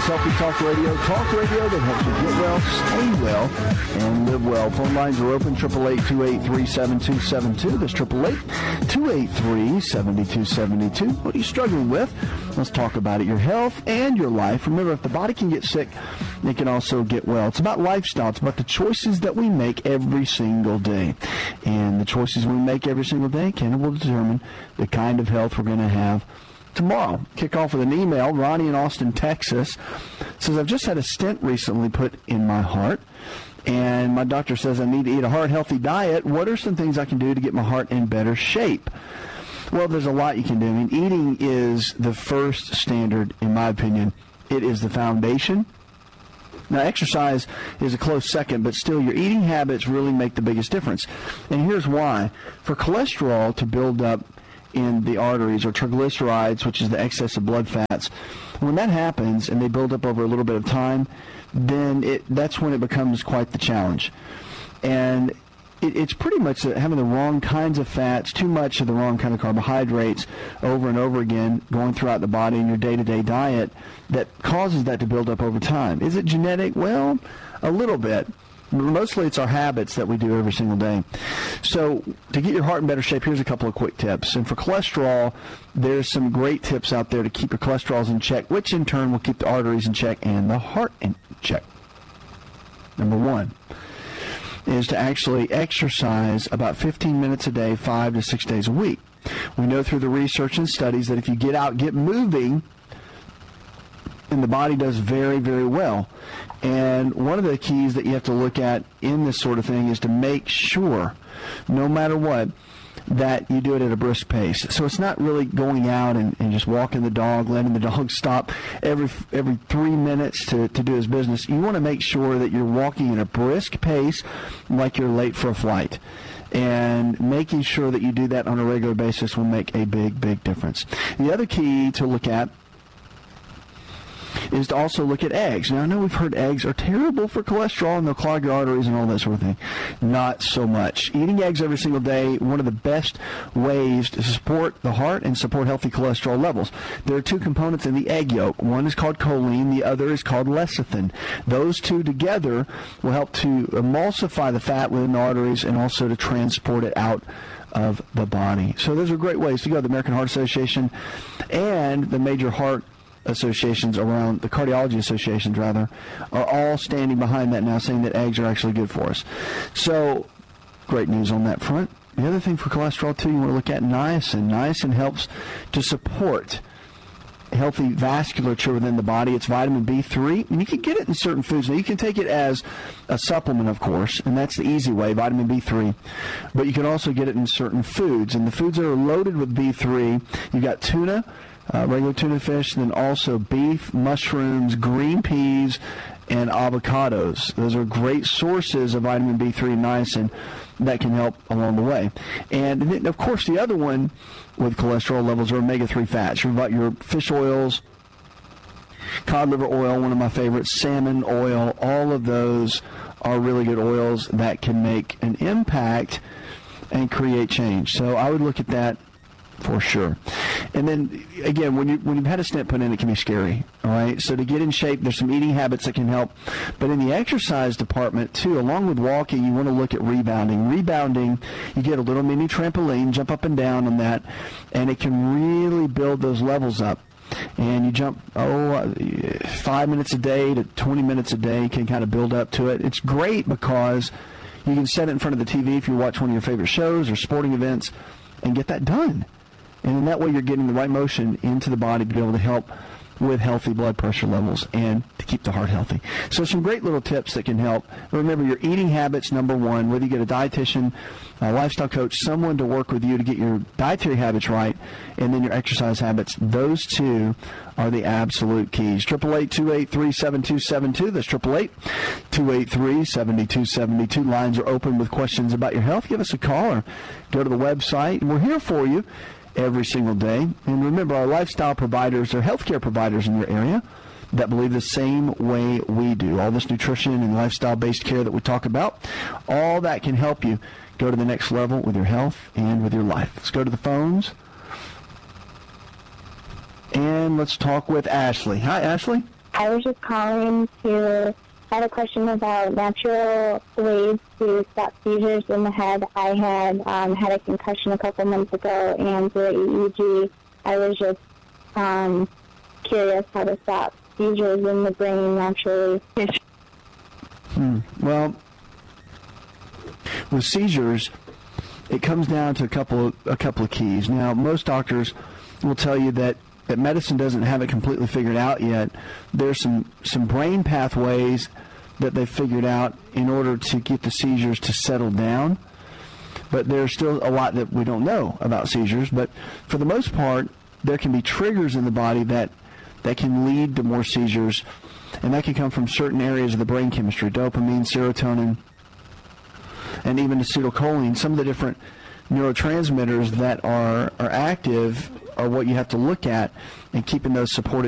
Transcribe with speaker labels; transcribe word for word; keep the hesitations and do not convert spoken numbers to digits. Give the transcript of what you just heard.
Speaker 1: Healthy Talk Radio. Talk radio that helps you get well, stay well, and live well. Phone lines are open, eight eight eight, two eight three, seven two seven two. That's eight eight eight, two eight three, seven two seven two. What are you struggling with? Let's talk about it. Your health and your life. Remember, if the body can get sick, it can also get well. It's about lifestyle. It's about the choices that we make every single day. And the choices we make every single day can will determine the kind of health we're going to have tomorrow. Kick off with an email. Ronnie in Austin, Texas says, I've just had a stent recently put in my heart, and my doctor says I need to eat a heart-healthy diet. What are some things I can do to get my heart in better shape? Well, there's a lot you can do. I mean, eating is the first standard, in my opinion. It is the foundation. Now, exercise is a close second, but still, your eating habits really make the biggest difference. And here's why. For cholesterol to build up in the arteries, or triglycerides, which is the excess of blood fats, when that happens and they build up over a little bit of time, then it that's when it becomes quite the challenge. And it, it's pretty much having the wrong kinds of fats, too much of the wrong kind of carbohydrates over and over again going throughout the body in your day-to-day diet that causes that to build up over time. Is it genetic? Well, a little bit. Mostly it's our habits that we do every single day. So to get your heart in better shape, here's a couple of quick tips. And for cholesterol, there's some great tips out there to keep your cholesterols in check, which in turn will keep the arteries in check and the heart in check. Number one is to actually exercise about fifteen minutes a day, five to six days a week. We know through the research and studies that if you get out, get moving, and the body does very, very well. And one of the keys that you have to look at in this sort of thing is to make sure, no matter what, that you do it at a brisk pace. So it's not really going out and, and just walking the dog, letting the dog stop every every three minutes to, to do his business. You want to make sure that you're walking at a brisk pace like you're late for a flight. And making sure that you do that on a regular basis will make a big, big difference. The other key to look at is to also look at eggs. Now, I know we've heard eggs are terrible for cholesterol and they'll clog your arteries and all that sort of thing. Not so much. Eating eggs every single day, one of the best ways to support the heart and support healthy cholesterol levels. There are two components in the egg yolk. One is called choline, the other is called lecithin. Those two together will help to emulsify the fat within the arteries and also to transport it out of the body. So those are great ways to go. The American Heart Association and the major heart associations around, the cardiology associations rather, are all standing behind that now, saying that eggs are actually good for us. So, great news on that front. The other thing for cholesterol, too, you want to look at niacin. Niacin helps to support healthy vasculature within the body. It's vitamin B three, and you can get it in certain foods. Now, you can take it as a supplement, of course, and that's the easy way, vitamin B three. But you can also get it in certain foods, and the foods that are loaded with B three, you've got tuna, Uh, regular tuna fish, and then also beef, mushrooms, green peas, and avocados. Those are great sources of vitamin B three and niacin that can help along the way. And then, of course, the other one with cholesterol levels are omega three fats. You've got your fish oils, cod liver oil, one of my favorites, salmon oil. All of those are really good oils that can make an impact and create change. So I would look at that for sure. And then, again, when, you, when you've had a stent put in, it can be scary, all right? So to get in shape, there's some eating habits that can help. But in the exercise department, too, along with walking, you want to look at rebounding. Rebounding, you get a little mini trampoline, jump up and down on that, and it can really build those levels up. And you jump, oh, five minutes a day to twenty minutes a day can kind of build up to it. It's great because you can set it in front of the T V if you watch one of your favorite shows or sporting events and get that done. And in that way, you're getting the right motion into the body to be able to help with healthy blood pressure levels and to keep the heart healthy. So some great little tips that can help. Remember, your eating habits, number one, whether you get a dietitian, a lifestyle coach, someone to work with you to get your dietary habits right, and then your exercise habits, those two are the absolute keys. eight eight eight, two eight three, seven two seven two. That's eight eight eight, two eight three, seven two seven two. Lines are open with questions about your health. Give us a call or go to the website. We're here for you every single day. And remember, our lifestyle providers are healthcare providers in your area that believe the same way we do. All this nutrition and lifestyle-based care that we talk about, all that can help you go to the next level with your health and with your life. Let's go to the phones. And let's talk with Ashley. Hi, Ashley.
Speaker 2: I was just calling to I had a question about natural ways to stop seizures in the head. I had um, had a concussion a couple months ago, and through E E G, I was just um, curious how to stop seizures in the brain naturally.
Speaker 1: Hmm. Well, with seizures, it comes down to a couple of, a couple of keys. Now, most doctors will tell you that, that medicine doesn't have it completely figured out yet. There's some, some brain pathways that they've figured out in order to get the seizures to settle down. But there's still a lot that we don't know about seizures. But for the most part, there can be triggers in the body that, that can lead to more seizures. And that can come from certain areas of the brain chemistry, dopamine, serotonin, and even acetylcholine. Some of the different neurotransmitters that are, are active are what you have to look at and keeping those supported